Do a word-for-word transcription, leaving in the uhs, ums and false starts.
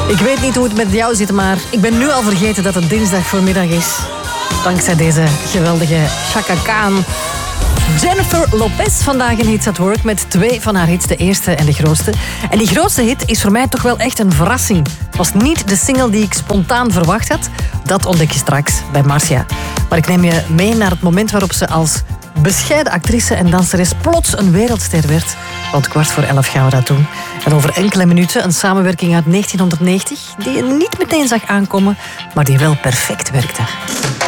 Ik weet niet hoe het met jou zit, maar ik ben nu al vergeten dat het dinsdag voormiddag is. Dankzij deze geweldige Chaka Khan. Jennifer Lopez vandaag in Hits at Work met twee van haar hits, de eerste en de grootste. En die grootste hit is voor mij toch wel echt een verrassing. Het was niet de single die ik spontaan verwacht had. Dat ontdek je straks bij Marcia. Maar ik neem je mee naar het moment waarop ze als bescheiden actrice en danseres plots een wereldster werd. Rond kwart voor elf gaan we dat doen. En over enkele minuten een samenwerking uit negentienhonderdnegentig die je niet meteen zag aankomen, maar die wel perfect werkte.